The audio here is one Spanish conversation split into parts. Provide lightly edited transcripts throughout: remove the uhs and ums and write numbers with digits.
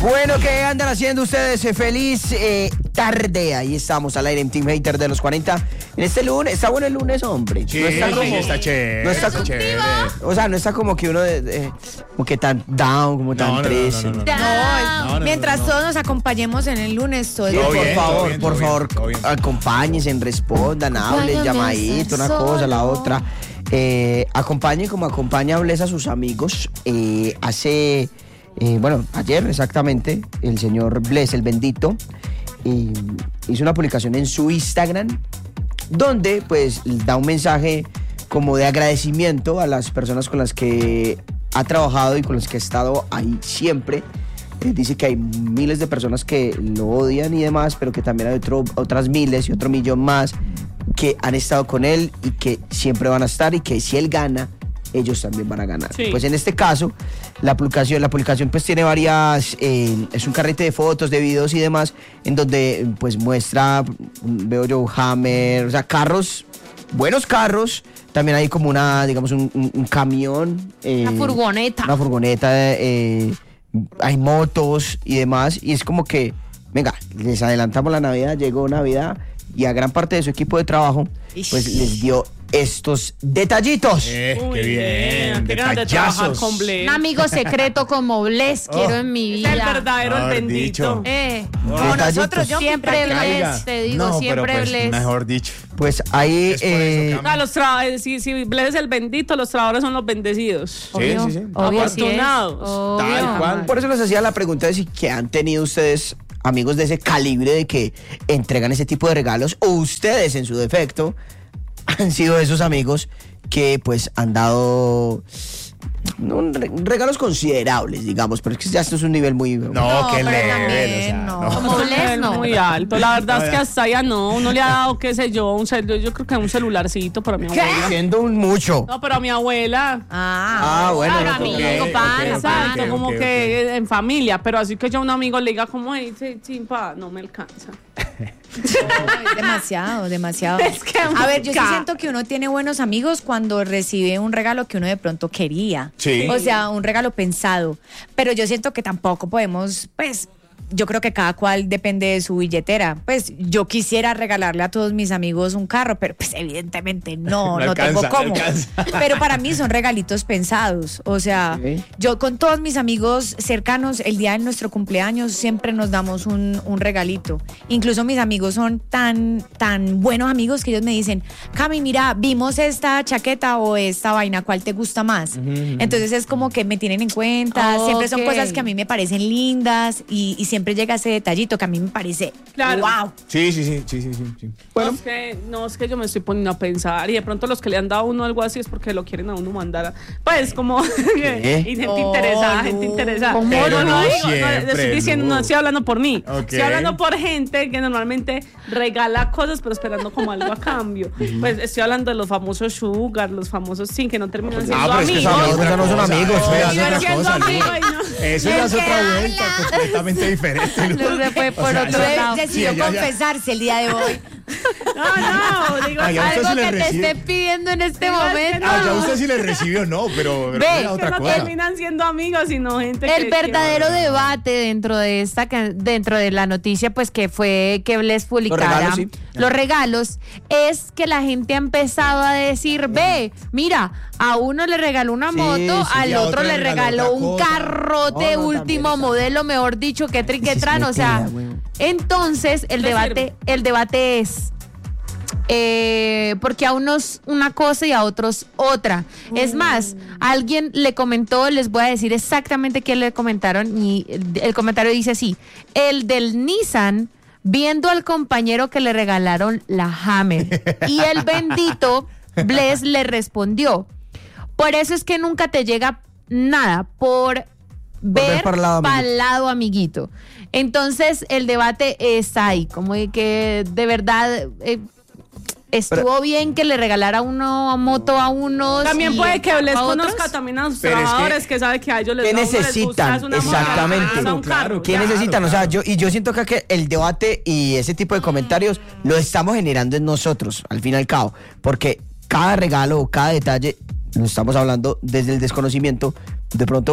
Bueno, ¿qué andan haciendo ustedes? Feliz tarde. Ahí estamos al aire en Team Hater de los 40. En este lunes, está bueno el lunes, hombre. Sí, no está como, está chévere. No está chévere. O sea, no está como que uno como que tan down, como tan triste. Mientras todos nos acompañemos en el lunes, todo Sí, por favor, acompáñense, respondan, hablen, llamadito, una cosa, la otra. Acompañen como acompaña Bless a sus amigos. Ayer exactamente, el señor Bless, el bendito, hizo una publicación en su Instagram donde pues da un mensaje como de agradecimiento a las personas con las que ha trabajado y con las que ha estado ahí siempre. Dice que hay miles de personas que lo odian y demás, pero que también hay otras miles y otro millón más que han estado con él y que siempre van a estar, y que si él gana, ellos también van a ganar. Sí. Pues en este caso, la publicación pues tiene varias, es un carrete de fotos, de videos y demás, en donde pues muestra, veo yo Hammer, o sea, carros, buenos carros. También hay como un camión. Una furgoneta. Una furgoneta, hay motos y demás, y es como que, venga, les adelantamos la Navidad, llegó Navidad, y a gran parte de su equipo de trabajo, pues les dio estos detallitos. Qué bien, detallazos. Un amigo secreto como Bless quiero en mi vida. El verdadero, el bendito. Como nosotros, siempre Bless, te digo, no, siempre pues, Bless. Mejor dicho. Pues ahí... si Bless es el bendito, los trabajadores son los bendecidos. Sí. Afortunados. Tal cual. Por eso les hacía la pregunta de si que han tenido ustedes amigos de ese calibre, de que entregan ese tipo de regalos, o ustedes en su defecto han sido esos amigos que pues han dado regalos considerables, digamos, pero es que ya esto es un nivel muy... qué leve. Como Bless, no. Muy alto. La verdad es que hasta allá uno le ha dado, qué sé yo, yo creo que un celularcito para mi abuela. Siendo mucho. No, pero a mi abuela. Bueno. Claro, amigo, Exacto, como que en familia, pero así que yo a un amigo le diga como, chimpa, no me alcanza. Demasiado. Es que a ver, yo sí siento que uno tiene buenos amigos cuando recibe un regalo que uno de pronto quería. Sí. O sea, un regalo pensado. Pero yo siento que tampoco podemos, pues, yo creo que cada cual depende de su billetera. Pues yo quisiera regalarle a todos mis amigos un carro, pero pues evidentemente no tengo cómo. Pero para mí son regalitos pensados. O sea, yo con todos mis amigos cercanos, el día de nuestro cumpleaños siempre nos damos un regalito. Incluso mis amigos son tan buenos amigos que ellos me dicen, Cami, mira, vimos esta chaqueta o esta vaina, ¿cuál te gusta más? Entonces es como que me tienen en cuenta. Siempre son cosas que a mí me parecen lindas y siempre llega ese detallito que a mí me parece wow. Sí. Bueno, es que yo me estoy poniendo a pensar, y de pronto los que le han dado a uno algo así es porque lo quieren a uno mandar pues como gente interesada. ¿Cómo? Pero no siempre, estoy diciendo, no estoy hablando por mí. Okay. Estoy hablando por gente que normalmente regala cosas pero esperando como algo a cambio. Pues estoy hablando de los famosos sugar, los famosos que no terminan siendo amigos. Pero no son amigos, eso ya es otra vuelta completamente diferente. Se fue por otro lado. Decidió confesarse el día de hoy. Digo, algo que te esté pidiendo en este momento. Ya usted sí le recibió, pero era otra cosa. No terminan siendo amigos, sino gente el verdadero debate dentro de la noticia, pues que fue que Bless publicara los regalos, es que la gente ha empezado a decir, mira, a uno le regaló una moto, al otro le regaló un carrote último modelo, mejor dicho, que tran, o sea, entonces el debate es porque a unos una cosa y a otros otra. Es más, alguien le comentó, les voy a decir exactamente qué le comentaron, y el comentario dice así: el del Nissan viendo al compañero que le regalaron la Hammer, y el bendito Bless le respondió: por eso es que nunca te llega nada, por ver para el lado, amiguito. Entonces el debate está ahí, como de que de verdad estuvo bien que le regalara una moto a unos. También puede que les conozca también a sus trabajadores, que sabe que a ellos les necesitan, exactamente. ¿Qué necesitan? O sea, yo siento que el debate y ese tipo de comentarios lo estamos generando en nosotros, al fin y al cabo, porque cada regalo o cada detalle, lo estamos hablando desde el desconocimiento, de pronto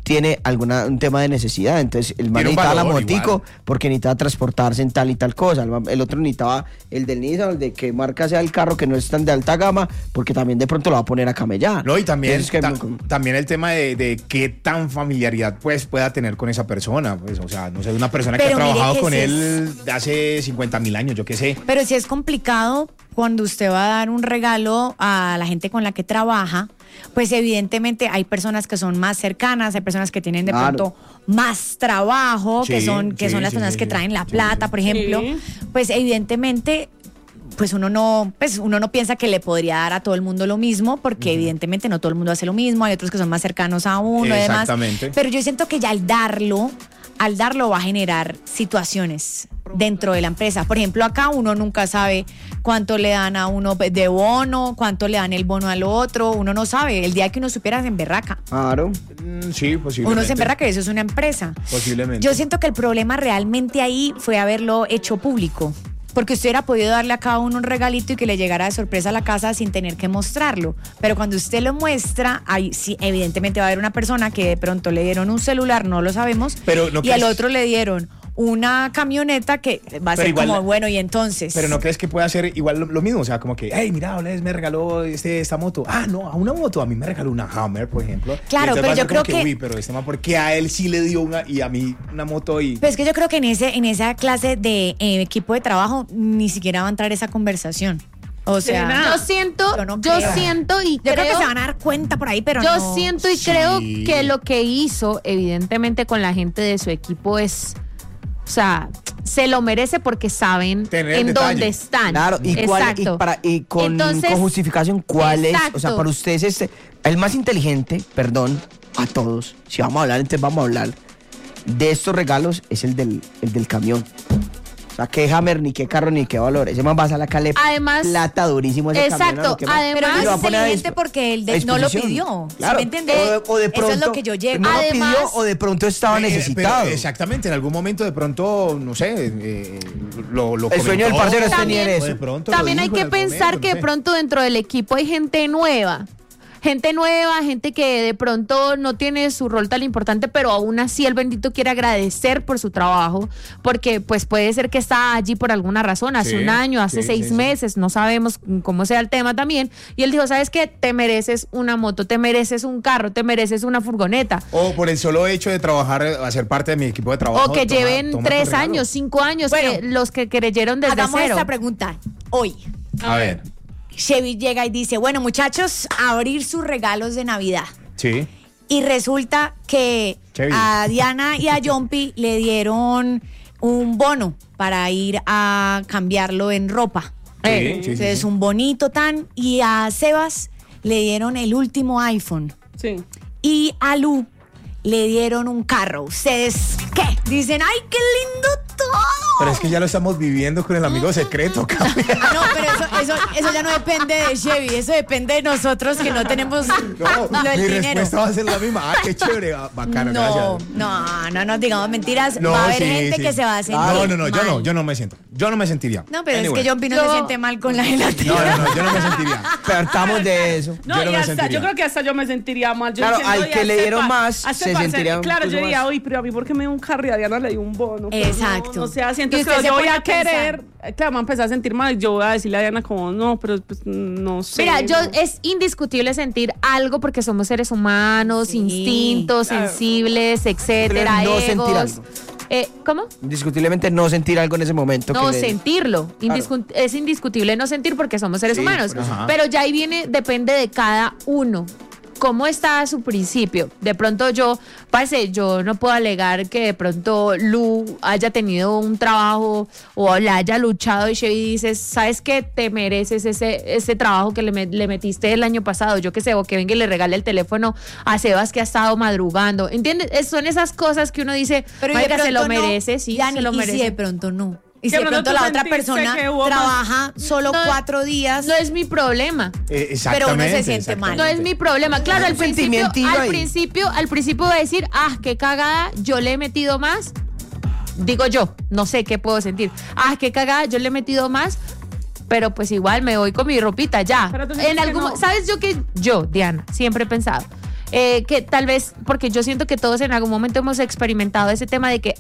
tiene un tema de necesidad. Entonces el man Tiene un necesitaba la valor motico igual. porque necesitaba transportarse en tal y tal cosa. El otro necesitaba el del Nissan, el de que marca sea el carro que no es tan de alta gama, porque también de pronto lo va a poner a camellar. No, y también, Entonces, que- también el tema de qué tan familiaridad pues pueda tener con esa persona. Pues, o sea, no sé, una persona que Pero ha mire trabajado que con sí él de hace 50.000 años, yo qué sé. Pero sí es complicado cuando usted va a dar un regalo a la gente con la que trabaja, pues evidentemente hay personas que son más cercanas, hay personas que tienen de Claro. pronto más trabajo, que Sí, son sí, las sí, personas sí, que sí. traen la Sí, plata, sí. por ejemplo, Sí. pues evidentemente pues uno no piensa que le podría dar a todo el mundo lo mismo, porque evidentemente no todo el mundo hace lo mismo, hay otros que son más cercanos a uno y demás. Exactamente. Pero yo siento que ya al darlo va a generar situaciones dentro de la empresa. Por ejemplo, acá uno nunca sabe cuánto le dan a uno de bono, cuánto le dan el bono al otro, uno no sabe. El día que uno supiera se emberraca. Claro. Sí, posiblemente. Uno se emberraca que eso es una empresa. Posiblemente. Yo siento que el problema realmente ahí fue haberlo hecho público. Porque usted hubiera podido darle a cada uno un regalito y que le llegara de sorpresa a la casa sin tener que mostrarlo. Pero cuando usted lo muestra, ahí sí, evidentemente va a haber una persona que de pronto le dieron un celular, no lo sabemos, Pero ¿no y al crees- otro le dieron una camioneta que va a Pero ser igual- como, bueno, y entonces. Pero ¿no crees que puede hacer igual lo mismo? O sea, como que, hey, mira, Oles me regaló esta moto. Ah, no, a una moto. A mí me regaló una Hammer, por ejemplo. Claro, Y entonces pero va a yo ser como creo que- Uy, pero este man, ¿por qué a él sí le dio una y a mí una moto y... Pues es que yo creo que en esa clase de equipo de trabajo ni siquiera va a entrar esa conversación. O sea, nada. Yo siento, Yo no yo creo. siento y yo creo que creo se van a dar cuenta por ahí, pero yo no. siento y Sí. creo que lo que hizo, evidentemente, con la gente de su equipo es, o sea, se lo merece porque saben Tener el en detalle. dónde están. Claro, Exacto. y con Entonces, justificación, ¿cuál es? O sea, exacto. para ustedes, el más inteligente, perdón, a todos, si vamos a hablar, entonces vamos a hablar de estos regalos, es el del camión. O sea, qué Hammer, ni qué carro, ni qué valor. Ese man va a sacarle Además, plata durísimo a ese exacto, camión. a lo que más. además- Pero Y él lo va es a poner a inteligente dispo- porque él a no lo disposición. pidió. ¿Sí Claro. me entiende? O de pronto, Eso es lo que yo llego. no lo pidió Además- o de pronto estaba necesitado. Pero exactamente, en algún momento de pronto, no sé, lo El sueño del comentó, parcero es También- tener o de eso. pronto lo También hay dijo que en algún pensar momento, que no de sé. pronto dentro del equipo hay gente nueva. Gente nueva, gente que de pronto no tiene su rol tan importante, pero aún así el bendito quiere agradecer por su trabajo, porque pues puede ser que está allí por alguna razón, hace Sí, un año, hace sí, 6 sí, sí. meses, no sabemos cómo sea el tema también, y él dijo, ¿sabes qué? Te mereces una moto, te mereces un carro, te mereces una furgoneta, O por el solo hecho de trabajar, hacer parte de mi equipo de trabajo. o que toma- lleven toma tu 3 regalo. años, 5 años, Bueno, que los que creyeron desde Hagamos cero. esta pregunta hoy. A ver, Chevy llega y dice, bueno, muchachos, a abrir sus regalos de Navidad. sí. Y resulta que Chevy. a Diana y a Jumpy le dieron un bono para ir a cambiarlo en ropa. Sí, sí, sí, Entonces, sí. un bonito tan. Y a Sebas le dieron el último iPhone. Sí. Y a Lu le dieron un carro. ¿Ustedes qué? Dicen, ¡ay, qué lindo todo! Pero es que ya lo estamos viviendo con el amigo secreto, Cami. No, pero eso ya no depende de Chevy, eso depende de nosotros que no tenemos No, el mi dinero. respuesta va a ser la misma. Ah, qué chévere. Ah, bacano, No, gracias. no digamos mentiras. No, va a haber sí, gente sí. que se va a sentir No, mal. yo no me siento. Yo no me sentiría. No, pero Anyway. es que Jumpy no se siente mal con la gelatina. No, yo no me sentiría. Partamos de eso. No, Yo no y me hasta, sentiría. yo creo que hasta yo me sentiría mal. Yo Claro, diciendo, al "Y que a le este dieron más, a este se parce", sentiría Claro, incluso yo diría, más. uy, pero a mí porque me dio un carro y a Diana le dio un bono. Pero Exacto. No, no sea así. Y Entonces, usted claro, yo se voy pone a a pensar. querer. Claro, me va a empezar a sentir mal y yo voy a decirle a Diana como, no, pero pues no sé. Mira, no. es indiscutible sentir algo porque somos seres humanos, Sí, instintos, claro. sensibles, etcétera, Pero no sentir egos. algo. ¿Cómo? Indiscutiblemente no sentir algo en ese momento. No que le- sentirlo. Claro. Es indiscutible no sentir porque somos seres Sí, humanos. por eso. Ajá. Pero ya ahí viene, depende de cada uno. ¿Cómo está a su principio? De pronto yo no puedo alegar que de pronto Lu haya tenido un trabajo o la haya luchado y Chevy dices, ¿sabes qué? Te mereces ese trabajo que le metiste el año pasado. Yo qué sé, o que venga y le regale el teléfono a Sebas que ha estado madrugando. ¿Entiendes? Son esas cosas que uno dice, Pero y de marica, se lo pronto no, merece, sí, Dani, se lo y merece. si de pronto no. Y si Que de pronto pronto tú la otra sentiste persona que hubo más- trabaja solo No, 4 días. No es mi problema. Pero uno se siente mal. No es mi problema. Claro, Hay un sentimientillo ahí. al principio va a decir, qué cagada, yo le he metido más. Digo yo, no sé qué puedo sentir. Qué cagada, yo le he metido más. Pero pues igual me voy con mi ropita ya. Pero tú sientes que no. ¿Sabes yo, Diana, siempre he pensado? que tal vez, porque yo siento que todos en algún momento hemos experimentado ese tema de que,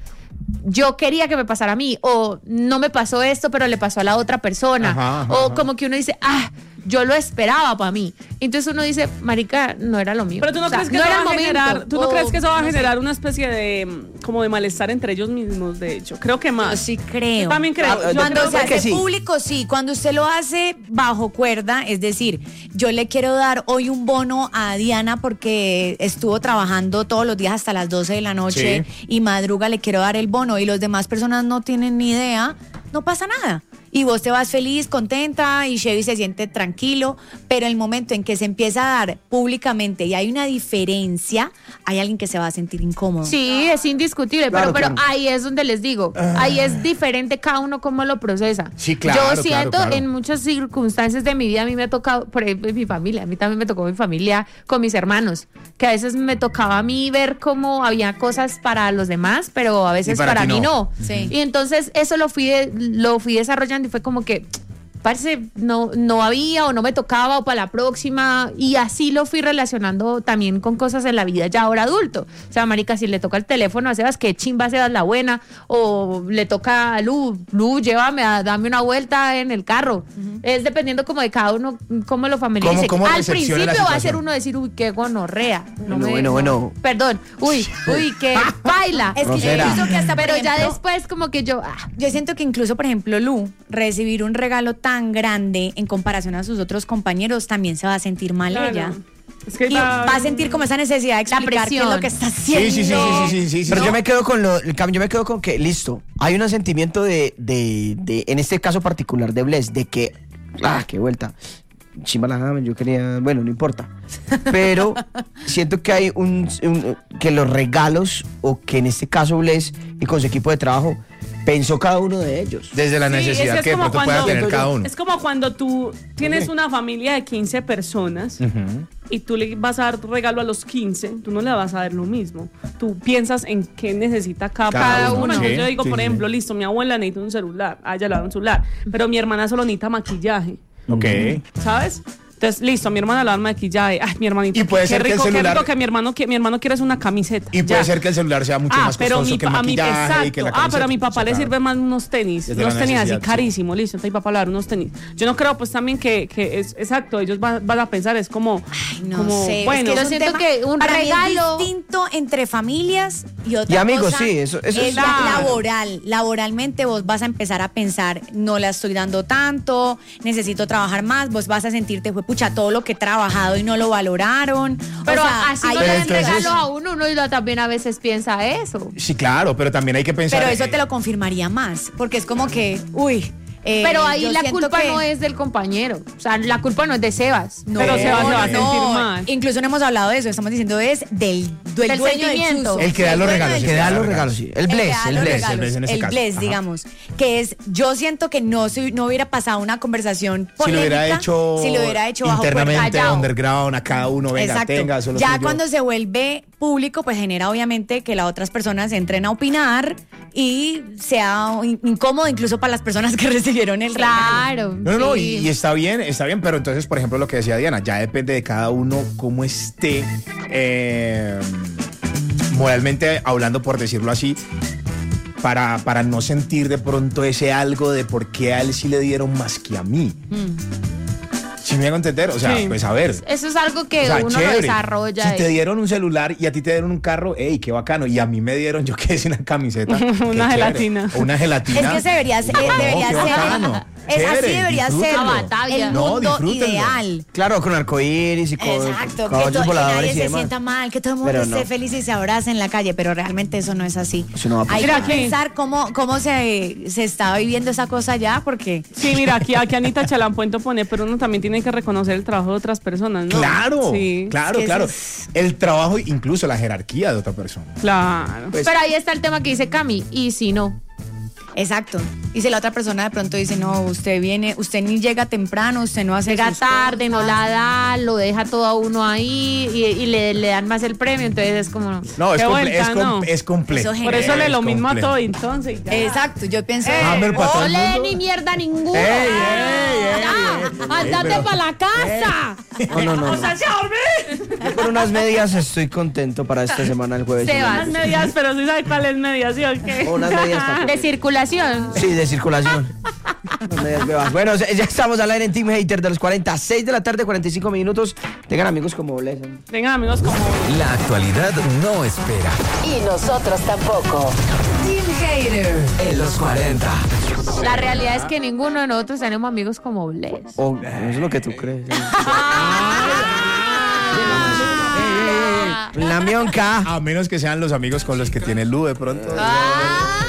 yo quería que me pasara a mí, o no me pasó esto, pero le pasó a la otra persona, o como que uno dice, yo lo esperaba para mí. Entonces uno dice, marica, no era lo mío. Pero tú no crees que no eso era va a generar, ¿tú no crees que eso va a generar sé, una especie de como de malestar entre ellos mismos? De hecho, creo que más. Yo sí creo. Yo también creo. Cuando se hace sí. público, sí. Cuando usted lo hace bajo cuerda, es decir, yo le quiero dar hoy un bono a Diana porque estuvo trabajando todos los días hasta las 12 de la noche y madruga, le quiero dar el bono y los demás personas no tienen ni idea, no pasa nada. Y vos te vas feliz, contenta y Chevy se siente tranquilo, pero el momento en que se empieza a dar públicamente y hay una diferencia, hay alguien que se va a sentir incómodo. Sí, es indiscutible, Claro, pero claro. ahí es donde les digo, ahí es diferente cada uno cómo lo procesa. Sí, claro, Yo siento claro. en muchas circunstancias de mi vida, a mí me ha tocado, por ejemplo, en mi familia, a mí también me tocó mi familia con mis hermanos, que a veces me tocaba a mí ver cómo había cosas para los demás, pero a veces Y para para ti mí no. no. Sí. Y entonces eso lo fui desarrollando y fue como que parece no había o no me tocaba o para la próxima, y así lo fui relacionando también con cosas en la vida ya ahora adulto. O sea, marica, si le toca el teléfono a Sebas, que chimba Sebas la buena, o le toca a Lu, llévame dame una vuelta en el carro. Es dependiendo como de cada uno cómo lo familiarice. Cómo Al recepcione la principio va a ser situación. uno decir, uy, qué gonorrea. Bueno. Perdón, uy, qué baila. Es que yo Grosera. pienso que hasta, por Pero ya ejemplo, después como que yo, yo siento que incluso, por ejemplo, Lu, recibir un regalo tan grande en comparación a sus otros compañeros, también se va a sentir mal Claro. ella. Es que Y va a sentir como esa necesidad de explicar qué es presión. lo que está haciendo. Sí. Pero yo me quedo con yo me quedo con que, listo, hay un sentimiento de en este caso particular de Bless, de que, qué vuelta, chimba la jama, yo quería, bueno, no importa. Pero siento que hay que los regalos, o que en este caso Bless y con su equipo de trabajo, pensó cada uno de ellos. Desde la Sí, necesidad es que de como pronto pueda cuando- tener cada uno. Es como cuando tú tienes una familia de 15 personas y tú le vas a dar regalo a los 15, tú no le vas a dar lo mismo. Tú piensas en qué necesita cada uno. Sí, Entonces yo digo, sí, por sí. ejemplo, listo, mi abuela necesita un celular, a ella le da un celular, pero mi hermana solo necesita maquillaje, Ok. ¿sabes? Entonces, listo, mi hermana le da maquillaje. Ay, mi hermanito. Y puede qué ser que el rico, celular- qué rico que mi hermano quiere es una camiseta. Y puede Ya. ser que el celular sea mucho más pero costoso que el maquillaje exacto. y que la Pero a camiseta. mi papá Sí, le claro. sirven más unos tenis. Desde Unos la tenis así necesidad, sí. carísimos, listo. Entonces mi papá le va a dar unos tenis. Yo no creo, pues también que es exacto. Ellos van a pensar, es como. Ay, no como, sé. Bueno, es que yo es siento tema- que un para mí regalo- es distinto entre familias y otra Y amigos, cosa sí, eso es es laboral. Laboralmente vos vas a empezar a pensar, no la estoy dando tanto, necesito trabajar más, vos vas a sentirte, fue pucha, todo lo que he trabajado y no lo valoraron. pero O sea, así hay no Pero le otras den entonces- regalo a uno también a veces piensa eso. Sí, claro, pero también hay que pensar. Pero eso te lo confirmaría más, porque es como que, uy. Pero ahí yo la siento culpa que- no es del compañero. O sea, la culpa no es de Sebas. No, Pero Sebas se va a no, sentir mal. Incluso no hemos hablado de eso, estamos diciendo es del dueño del sentimiento. chuzo. El que da los dueño regalos, del el Que que da da los los regalos, sí. El que Bless, da el los Bless. regalos, Bless en ese el caso. Bless, Ajá. digamos, que es, yo siento que no hubiera pasado una conversación Si lo polémica hubiera hecho, si lo hubiera hecho bajo puerta. internamente, callado. underground, a cada uno, venga, Exacto. tenga, eso es lo Ya suyo. cuando se vuelve público, pues genera obviamente que las otras personas entren a opinar y sea incómodo incluso para las personas que recibieron el regalo. Claro. No, sí. y está bien, pero entonces, por ejemplo, lo que decía Diana, ya depende de cada uno cómo esté moralmente hablando, por decirlo así, para no sentir de pronto ese algo de por qué a él sí le dieron más que a mí. ¿Sí me hago entender? O sea, Sí. pues a ver. Eso es algo que O sea, uno lo chévere. desarrolla. Si te dieron un celular y a ti te dieron un carro, ¡ey, qué bacano! Y a mí me dieron, yo qué sé, una camiseta. qué chévere. gelatina. O una gelatina. Es que se debería ser, debería qué ser bacano. es así Chévere, debería ser disfrútenlo. Una batalla. el No, mundo disfrútenlo. ideal. Claro, con arcoíris y con Exacto, que, caballos que voladores nadie y se demás. sienta mal, que todo el mundo Pero esté no. feliz y se abrace en la calle, pero realmente eso no es así. Eso no va a pasar. Hay Mira que aquí. pensar cómo se está viviendo esa cosa ya, porque Sí, mira, aquí Anita Chalampuento pone, pero uno también tiene que reconocer el trabajo de otras personas, ¿no? Claro, Sí, claro, es que claro. eso es- El trabajo, incluso la jerarquía de otra persona. claro. Pues, Pero ahí está el tema que dice Cami. ¿Y si no? Exacto. Y si la otra persona de pronto dice, no, usted ni llega temprano, usted no hace Llega sus tarde, no cosas. la da, lo deja todo a uno ahí y le dan más el premio, entonces es como... No, Qué vuelta, no. es complejo. Eso Por eso le Es lo mismo a complejo. todo, entonces. ya. Exacto, yo pienso... Hammer para todo el ¡No le mundo. ni mierda ninguno! ¡Ey, ey, Ya, ¡andate pero- para la casa! No. O sea, se dormí. Yo con unas medias estoy contento para esta semana, el jueves. Se va. Las medias, pero sí sabe cuál es media, ¿sí o qué? O unas medias tampoco. De circulación. Sí, de circulación. Unas medias bebas. Bueno, ya estamos al aire en Team Hater de los 40, 6 de la tarde, 45 minutos. Tengan amigos como Bless. Tengan amigos como... La actualidad no espera. Y nosotros tampoco. Team Hater en los 40. La realidad es que ninguno de nosotros tenemos amigos como Bless. O eso es lo que tú crees. La mionca. A menos que sean los amigos con los que tiene Lu de pronto. Ah,